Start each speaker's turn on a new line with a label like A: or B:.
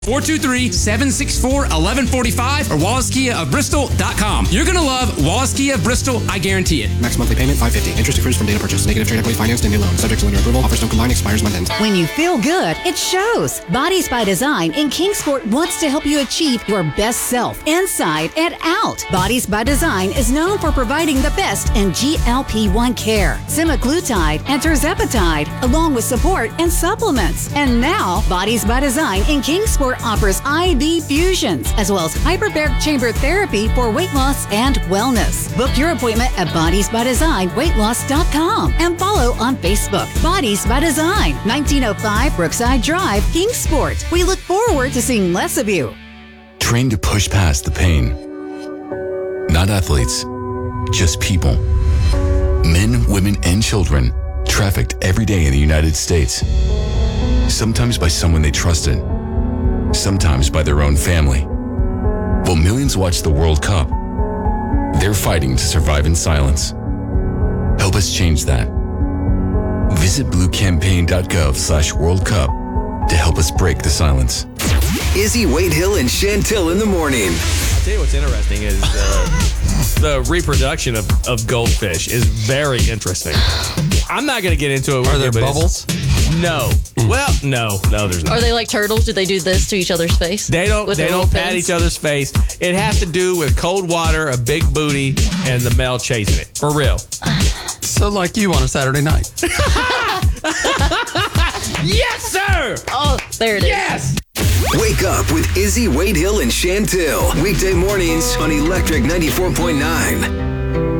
A: 423-764-1145 or WallaceKiaofBristol.com. You're going to love Wallace Kia of Bristol, I guarantee it.
B: Max monthly payment $550. Interest accrues from data purchase. Negative trade equity financed in new loan. Subject to lender approval. Offers don't combine. Expires month ends.
C: When you feel good, it shows. Bodies by Design in Kingsport wants to help you achieve your best self, inside and out. Bodies by Design is known for providing the best in GLP-1 care, semaglutide and tirzepatide, along with support and supplements. And now, Bodies by Design in Kingsport offers IV fusions, as well as hyperbaric chamber therapy for weight loss and wellness. Book your appointment at bodiesbydesignweightloss.com and follow on Facebook. Bodies by Design, 1905 Brookside Drive, Kingsport. We look forward to seeing less of you.
D: Train to push past the pain. Not athletes, just people. Men, women, and children trafficked every day in the United States. Sometimes by someone they trusted. Sometimes by their own family. While millions watch the World Cup, they're fighting to survive in silence. Help us change that. Visit bluecampaign.gov/World Cup to help us break the silence.
E: Izzy, Wade Hill, and Chantil in the morning.
F: I'll tell you what's interesting is the reproduction of goldfish is very interesting. I'm not going to get into it.
G: Are there bubbles?
F: No. Well, no, there's not.
H: Are they like turtles? Do they do this to each other's face?
F: They don't pat each other's face. It has to do with cold water, a big booty, and the male chasing it. For real.
G: So like you on a Saturday night.
F: Yes, sir!
H: Oh, there it is.
F: Yes!
E: Wake up with Izzy, Wade Hill, and Chantil. Weekday mornings on Electric 94.9.